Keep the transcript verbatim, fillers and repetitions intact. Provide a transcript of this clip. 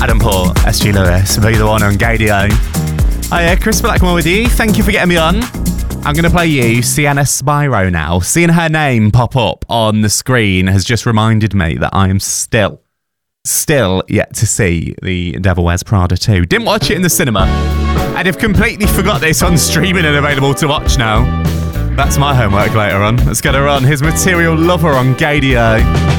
Adam Port, S G Lewis, Be The One on Gadio. Hiya, Chris Blackmore with you. Thank you for getting me on. I'm going to play you Sienna Spyro now. Seeing her name pop up on the screen has just reminded me that I am still, still yet to see The Devil Wears Prada two. Didn't watch it in the cinema. I'd have completely forgot this on streaming and available to watch now. That's my homework later on. Let's get her on. Here's Material Lover on Gadio.